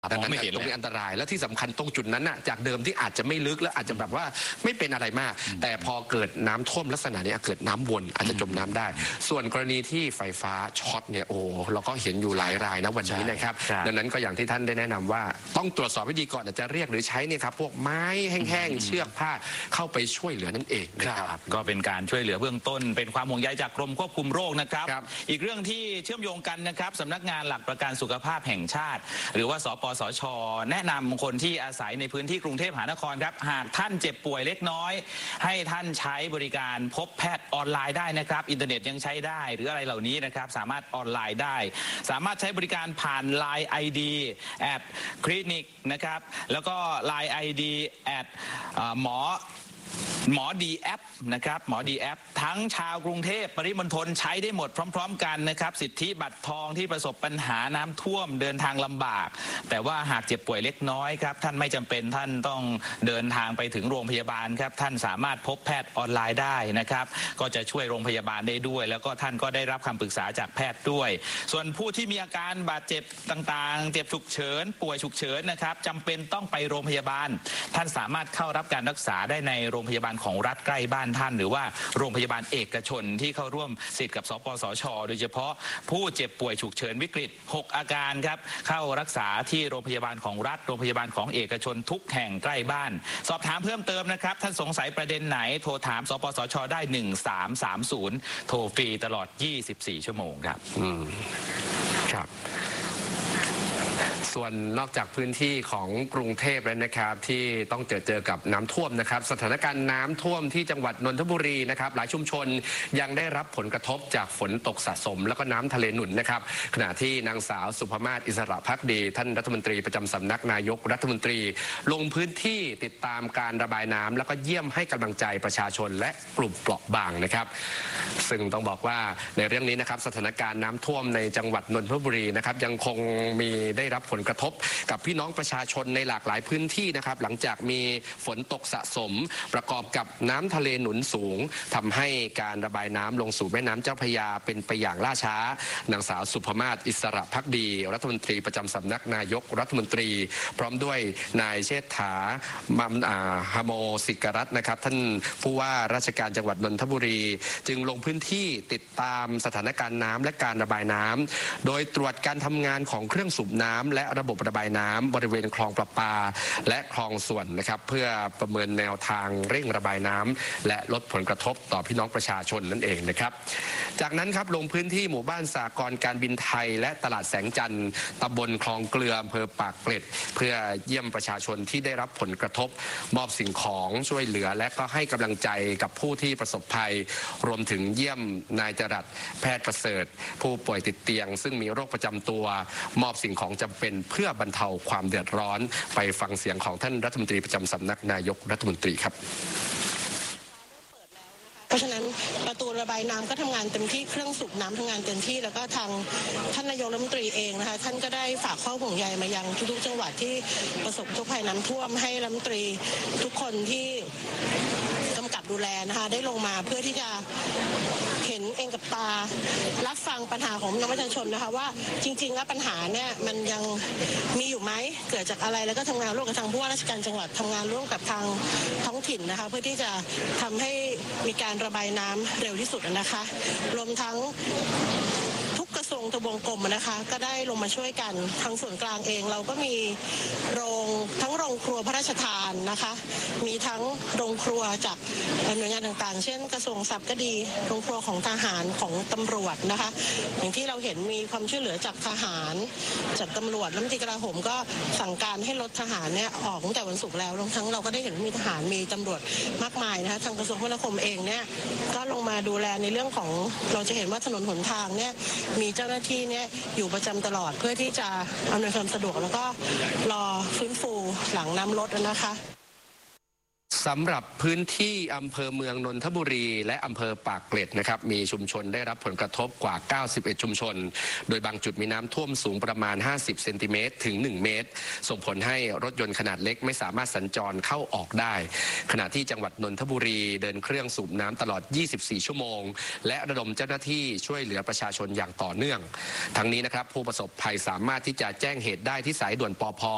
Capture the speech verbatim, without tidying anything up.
ดังนั้นตรงนี้อันตรายและที่สำคัญตรงจุดนั้นน่ะจากเดิมที่อาจจะไม่ลึกและอาจจะแบบว่าไม่เป็นอะไรมากแต่พอเกิดน้ำท่วมลักษณะนี้เกิดน้ำวนอาจจะจมน้ำได้ส่วนกรณีที่ไฟฟ้าช็อตเนี่ยโอ้เราก็เห็นอยู่หลายรายนะวันนี้นะครับดังนั้นก็อย่างที่ท่านได้แนะนำว่าต้องตรวจสอบให้ดีก่อนจะเรียกหรือใช้เนี่ยครับพวกไม้แห้งๆเชือกผ้าเข้าไปช่วยเหลือนั่นเองนะครับก็เป็นการช่วยเหลือเบื้องต้นเป็นความห่วงใยจากกรมควบคุมโรคนะครับอีกเรื่องที่เชื่อมโยงกันนะครับสำนักงานหลักประกันสุขภาพแห่งชาติหรือว่าสปสช.แนะนำคนที่อาศัยในพื้นที่กรุงเทพมหานครครับหากท่านเจ็บป่วยเล็กน้อยให้ท่านใช้บริการพบแพทย์ออนไลน์ได้นะครับอินเทอร์เน็ตยังใช้ได้หรืออะไรเหล่านี้นะครับสามารถออนไลน์ได้สามารถใช้บริการผ่าน ไลน์ ไอ ดี แอดคลินิกนะครับแล้วก็ ไลน์ ไอ ดี แอดหมอหมอดีแอปนะครับหมอดีแอปทั้งชาวกรุงเทพปริมณฑลใช้ได้หมดพร้อมๆกันนะครับสิทธิบัตรทองที่ประสบปัญหาน้ำท่วมเดินทางลำบากแต่ว่าหากเจ็บป่วยเล็กน้อยครับท่านไม่จำเป็นท่านต้องเดินทางไปถึงโรงพยาบาลครับท่านสามารถพบแพทย์ออนไลน์ได้นะครับก็จะช่วยโรงพยาบาลได้ด้วยแล้วก็ท่านก็ได้รับคำปรึกษาจากแพทย์ด้วยส่วนผู้ที่มีอาการบาดเจ็บต่างๆเจ็บฉุกเฉินป่วยฉุกเฉินนะครับจำเป็นต้องไปโรงพยาบาลท่านสามารถเข้ารับการรักษาได้ในโรงพยาบาลของรัฐใกล้บ้านท่านหรือว่าโรงพยาบาลเอกชนที่เข้าร่วมสิทธิ์กับสปสช.โดยเฉพาะผู้เจ็บป่วยฉุกเฉินวิกฤตหกอาการครับเข้ารักษาที่โรงพยาบาลของรัฐโรงพยาบาลของเอกชนทุกแห่งใกล้บ้านสอบถามเพิ่มเติมนะครับท่านสงสัยประเด็นไหนโทรถามสปสช.ได้หนึ่งสามสามศูนย์โทรฟรีตลอดยี่สิบสี่ชั่วโมงครับอืมครับส่วนนอกจากพื้นที่ของกรุงเทพแล้วนะครับที่ต้องเจอเจอกับน้ำท่วมนะครับสถานการณ์น้ำท่วมที่จังหวัดนนทบุรีนะครับหลายชุมชนยังได้รับผลกระทบจากฝนตกสะสมแล้วก็น้ำทะเลหนุนนะครับขณะที่นางสาวสุภมาศอิสระภักดีท่านรัฐมนตรีประจำสำนักนายกรัฐมนตรีลงพื้นที่ติดตามการระบายน้ำแล้วก็เยี่ยมให้กำลังใจประชาชนและกลุ่มเปราะบางนะครับซึ่งต้องบอกว่าในเรื่องนี้นะครับสถานการณ์น้ำท่วมในจังหวัดนนทบุรีนะครับยังคงมีได้รับผลกระทบกับพี่น้องประชาชนในหลากหลายพื้นที่นะครับหลังจากมีฝนตกสะสมประกอบกับน้ำทะเลหนุนสูงทำให้การระบายน้ำลงสู่แม่น้ำเจ้าพระยาเป็นไปอย่างล่าช้านางสาวสุภมาศอิสระภักดีรัฐมนตรีประจำสำนักนายกรัฐมนตรีพร้อมด้วยนายเชษฐามัมฮาโมสิกรัตน์นะครับท่านผู้ว่าราชการจังหวัดนนทบุรีจึงลงพื้นที่ติดตามสถานการณ์น้ำและการระบายน้ำโดยตรวจการทำงานของเครื่องสูบน้ำและระบบระบายน้ำบริเวณคลองประปาและคลองส่วนนะครับเพื่อประเมินแนวทางเร่งระบายน้ำและลดผลกระทบต่อพี่น้องประชาชนนั่นเองนะครับจากนั้นครับลงพื้นที่หมู่บ้านสหกรณ์การบินไทยและตลาดแสงจันทร์ตำบลคลองเกลืออำเภอปากเกร็ดเพื่อเยี่ยมประชาชนที่ได้รับผลกระทบมอบสิ่งของช่วยเหลือและก็ให้กำลังใจกับผู้ที่ประสบภัยรวมถึงเยี่ยมนายจรัสแพทย์ประเสริฐผู้ป่วยติดเตียงซึ่งมีโรคประจำตัวมอบสิ่งของจำเป็นเพื่อบรรเทาความเดือดร้อนไปฟังเสียงของท่านรัฐมนตรีประจำสำนักนายกรัฐมนตรีครับเพราะฉะนั้นประตูระบายน้ำก็ทำงานเต็มที่เครื่องสูบน้ำทำงานเต็มที่แล้วก็ทางท่านนายกรัฐมนตรีเองนะคะท่านก็ได้ฝากข้อห่วงใยมายังทุกๆจังหวัดที่ประสบทุกภัยน้ำท่วมให้รัฐมนตรีทุกคนที่กำกับดูแลนะคะได้ลงมาเพื่อที่จะเห็นเองกับตารับฟังปัญหาของพี่น้องประชาชนนะคะว่าจริงๆแล้วปัญหาเนี่ยมันยังมีอยู่ไหมเกิดจากอะไรแล้วก็ทำงานร่วมกับทางผู้ว่าราชการจังหวัดทำงานร่วมกับทางท้องถิ่นนะคะเพื่อที่จะทำให้มีการระบายน้ำเร็วที่สุดนะคะรวมทั้งทุกกระทรวงทบวงกรมนะคะก็ได้ลงมาช่วยกันทางส่วนกลางเองเราก็มีโรงทั้งโรงครัวพระราชทานนะคะมีทั้งโรงครัวจากหน่วยงานต่างๆเช่นกระทรวงทรัพย์ก็ดีโรงครัวของทหารของตำรวจนะคะอย่างที่เราเห็นมีความช่วยเหลือจากทหารจากตำรวจรัฐมนตรีกลาโหมก็สั่งการให้รถทหารเนี่ยออกตั้งแต่วันศุกร์แล้วรวมทั้งเราก็ได้เห็นมีทหารมีตำรวจมากมายนะคะทางกระทรวงคมนาคมเองเนี่ยก็ลงมาดูแลในเรื่องของเราจะเห็นว่าถนนหนทางเนี่ยมีเจ้าหน้าที่เนี่ยอยู่ประจำตลอดเพื่อที่จะอำนวยความสะดวกแล้วก็รอฟื้นฟูหลังน้ำลดนะคะสำหรับพื้นที่อำเภอเมืองนนทบุรีและอำเภอปากเกร็ดนะครับมีชุมชนได้รับผลกระทบกว่าเก้าสิบเอ็ดชุมชนโดยบางจุดมีน้ำท่วมสูงประมาณห้าสิบเซนติเมตรถึงหนึ่งเมตรส่งผลให้รถยนต์ขนาดเล็กไม่สามารถสัญจรเข้าออกได้ขณะที่จังหวัดนนทบุรีเดินเครื่องสูบน้ำตลอดยี่สิบสี่ชั่วโมงและระดมเจ้าหน้าที่ช่วยเหลือประชาชนอย่างต่อเนื่องทั้งนี้นะครับผู้ประสบภัยสามารถที่จะแจ้งเหตุได้ที่สายด่วนปภ